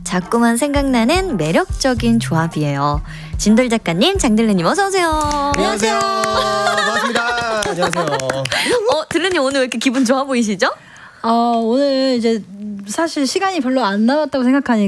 자꾸만 생각나는 매력적인 조합이에요. 진돌 작가님, 장들레님 어서 오세요. 안녕하세요. 반갑습니다. 안녕하세요. 들레님 오늘 왜 이렇게 기분 좋아 보이시죠? 오늘 이제 사실 시간이 별로 안 남았다고 생각하니까